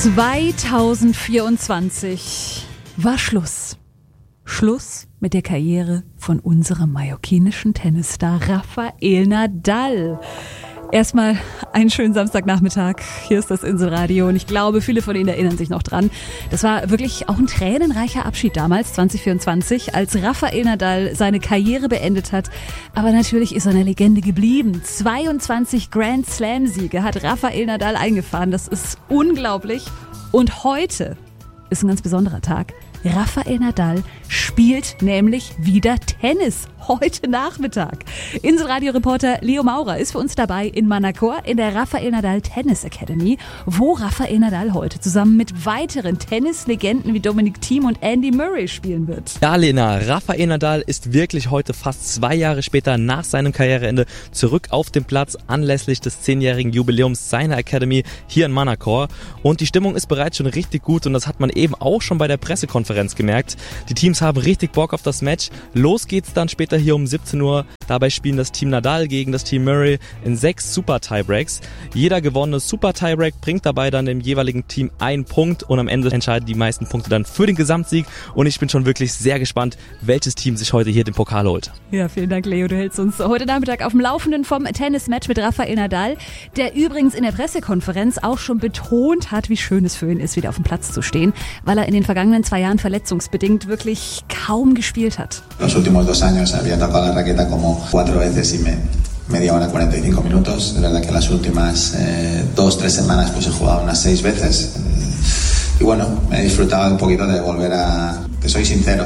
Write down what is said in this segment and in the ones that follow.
2024 war Schluss. Schluss mit der Karriere von unserem mallorquinischen Tennisstar Rafael Nadal. Erstmal einen schönen Samstagnachmittag. Hier ist das Inselradio und ich glaube, viele von Ihnen erinnern sich noch dran. Das war wirklich auch ein tränenreicher Abschied damals, 2024, als Rafael Nadal seine Karriere beendet hat. Aber natürlich ist er eine Legende geblieben. 22 Grand Slam-Siege hat Rafael Nadal eingefahren. Das ist unglaublich. Und heute ist ein ganz besonderer Tag. Rafael Nadal spielt nämlich wieder Tennis heute Nachmittag. Inselradio-Reporter Leo Maurer ist für uns dabei in Manacor in der Rafael Nadal Tennis Academy, wo Rafael Nadal heute zusammen mit weiteren Tennislegenden wie Dominic Thiem und Andy Murray spielen wird. Ja, Lena, Rafael Nadal ist wirklich heute fast 2 Jahre später nach seinem Karriereende zurück auf dem Platz anlässlich des 10-jährigen Jubiläums seiner Academy hier in Manacor. Und die Stimmung ist bereits schon richtig gut und das hat man eben auch schon bei der Pressekonferenz gemerkt. Die Teams haben richtig Bock auf das Match. Los geht's dann später hier um 17 Uhr. Dabei spielen das Team Nadal gegen das Team Murray in 6 Super-Tiebreaks. Jeder gewonnene Super-Tiebreak bringt dabei dann dem jeweiligen Team 1 Punkt und am Ende entscheiden die meisten Punkte dann für den Gesamtsieg. Und ich bin schon wirklich sehr gespannt, welches Team sich heute hier den Pokal holt. Ja, vielen Dank, Leo. Du hältst uns heute Nachmittag auf dem Laufenden vom Tennismatch mit Rafael Nadal, der übrigens in der Pressekonferenz auch schon betont hat, wie schön es für ihn ist, wieder auf dem Platz zu stehen, weil er in den vergangenen 2 Jahren verletzungsbedingt wirklich kaum gespielt hat. Los últimos 2 años había tocado la raqueta como 4 veces y media hora 45 minutos. De verdad que las últimas 2-3 semanas pues he jugado unas 6 veces. Y bueno, me he disfrutado un poquito de volver a... Te soy sincero,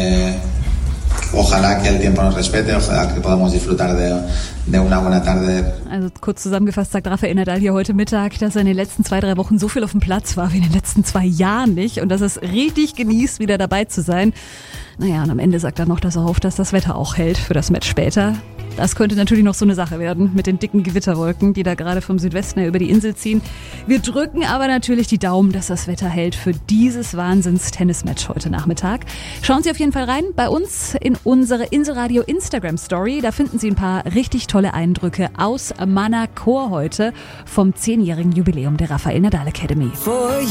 ojalá que el tiempo nos respete, ojalá que podamos disfrutar de una buena tarde. Also kurz zusammengefasst sagt Rafael Nadal hier heute Mittag, dass er in den letzten 2-3 Wochen so viel auf dem Platz war wie in den letzten 2 Jahren nicht und dass er es richtig genießt, wieder dabei zu sein. Naja, und am Ende sagt er noch, dass er hofft, dass das Wetter auch hält für das Match später. Das könnte natürlich noch so eine Sache werden mit den dicken Gewitterwolken, die da gerade vom Südwesten her über die Insel ziehen. Wir drücken aber natürlich die Daumen, dass das Wetter hält für dieses Wahnsinns-Tennismatch heute Nachmittag. Schauen Sie auf jeden Fall rein bei uns in unsere Inselradio Instagram-Story. Da finden Sie ein paar richtig tolle Eindrücke aus Manacor heute vom 10-jährigen Jubiläum der Rafael Nadal Academy.